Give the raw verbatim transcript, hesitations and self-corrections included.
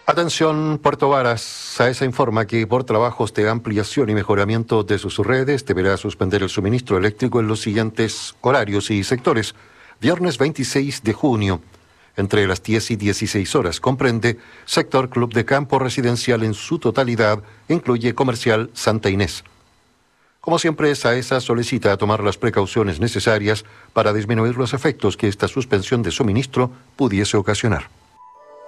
Atención, Puerto Varas. SAESA informa que por trabajos de ampliación y mejoramiento de sus redes deberá suspender el suministro eléctrico en los siguientes horarios y sectores. Viernes veintiséis de junio, entre las diez y dieciséis horas, comprende sector Club de Campo residencial en su totalidad, incluye comercial Santa Inés. Como siempre, SAESA solicita tomar las precauciones necesarias para disminuir los efectos que esta suspensión de suministro pudiese ocasionar.